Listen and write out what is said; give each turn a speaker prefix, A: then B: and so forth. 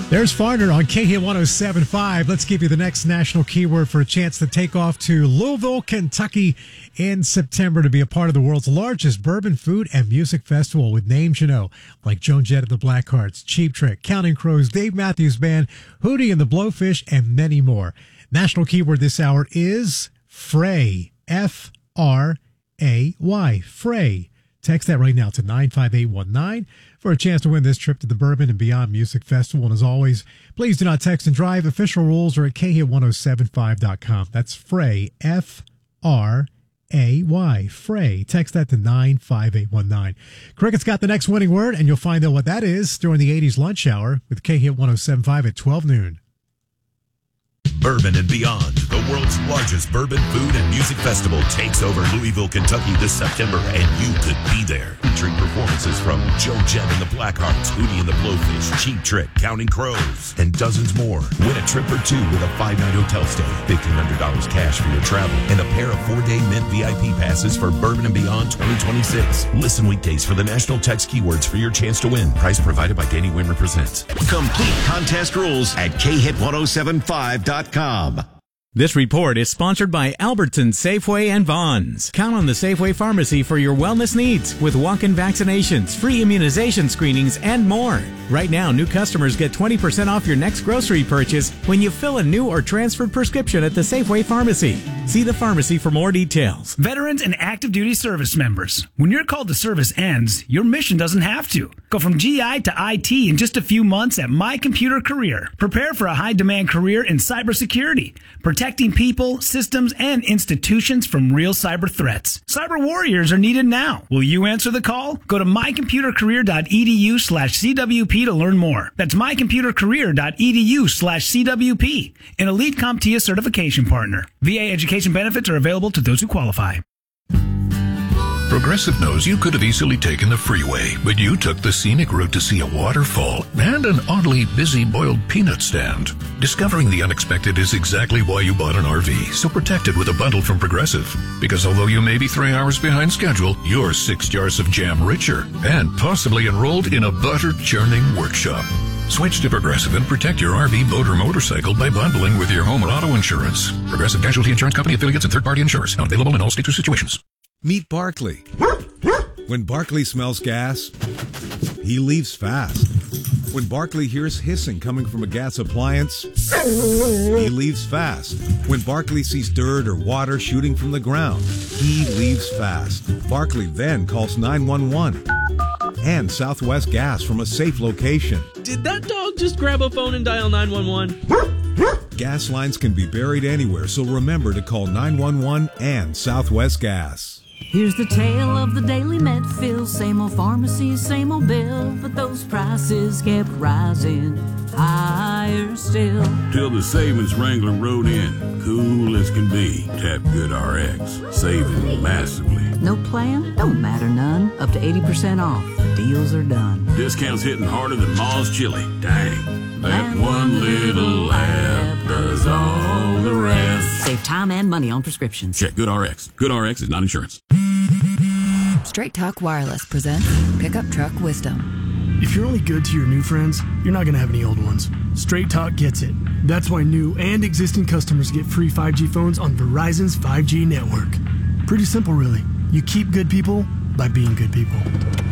A: There's Farner on KHIT 107.5. Let's give you the next national keyword for a chance to take off to Louisville, Kentucky in September to be a part of the world's largest bourbon food and music festival with names you know, like Joan Jett and the Blackhearts, Cheap Trick, Counting Crows, Dave Matthews Band, Hootie and the Blowfish, and many more. National keyword this hour is Fray, F-R-A-Y, Fray. Text that right now to 95819 for a chance to win this trip to the Bourbon and Beyond Music Festival. And as always, please do not text and drive. Official rules are at KHIT1075.com. That's Fray, F-R-A-Y, Fray. Text that to 95819. Cricket's got the next winning word, and you'll find out what that is during the 80s lunch hour with KHIT 1075 at 12 noon.
B: Bourbon and Beyond, the world's largest bourbon food and music festival, takes over Louisville, Kentucky this September, and you could be there. Featuring performances from Joan Jett and the Blackhearts, Hootie and the Blowfish, Cheap Trick, Counting Crows, and dozens more. Win a trip or two with a 5-night hotel stay, $1,500 cash for your travel, and a pair of 4-day Mint VIP passes for Bourbon and Beyond 2026. Listen weekdays for the national text keywords for your chance to win. Price provided by Danny Wimmer Presents.
C: Complete contest rules at KHIT1075.com.
D: This report is sponsored by Albertsons, Safeway, and Vons. Count on the Safeway Pharmacy for your wellness needs with walk-in vaccinations, free immunization screenings, and more. Right now, new customers get 20% off your next grocery purchase when you fill a new or transferred prescription at the Safeway Pharmacy. See the pharmacy for more details.
E: Veterans and active duty service members. When your call to service ends, your mission doesn't have to. Go from GI to IT in just a few months at My Computer Career. Prepare for a high-demand career in cybersecurity, protecting people, systems, and institutions from real cyber threats. Cyber warriors are needed now. Will you answer the call? Go to mycomputercareer.edu/CWP to learn more. That's mycomputercareer.edu/CWP, an elite CompTIA certification partner. VA education benefits are available to those who qualify.
F: Progressive knows you could have easily taken the freeway, but you took the scenic route to see a waterfall and an oddly busy boiled peanut stand. Discovering the unexpected is exactly why you bought an RV, so protect it with a bundle from Progressive. Because although you may be 3 hours behind schedule, you're 6 jars of jam richer and possibly enrolled in a butter churning workshop. Switch to Progressive and protect your RV, boat, or motorcycle by bundling with your home or auto insurance. Progressive Casualty Insurance Company affiliates and third-party insurers. Not available in all states or situations.
G: Meet Barkley. When Barkley smells gas, he leaves fast. When Barkley hears hissing coming from a gas appliance, he leaves fast. When Barkley sees dirt or water shooting from the ground, he leaves fast. Barkley then calls 911 and Southwest Gas from a safe location.
H: Did that dog just grab a phone and dial 911?
G: Gas lines can be buried anywhere, so remember to call 911 and Southwest Gas.
I: Here's the tale of the daily Medfill. Same old pharmacy, same old bill, but those prices kept rising higher still.
J: Till the savings wrangler rode in, cool as can be. Tap GoodRx, saving massively.
I: No plan? Don't matter none. Up to 80% off. Deals are done.
J: Discounts hitting harder than Ma's chili. Dang. That one little laugh does all the rest.
I: Save time and money on prescriptions.
J: Check GoodRx. GoodRx is not insurance.
K: Straight Talk Wireless presents Pickup Truck Wisdom.
L: If you're only good to your new friends, you're not going to have any old ones. Straight Talk gets it. That's why new and existing customers get free 5G phones on Verizon's 5G network. Pretty simple, really. You keep good people by being good people.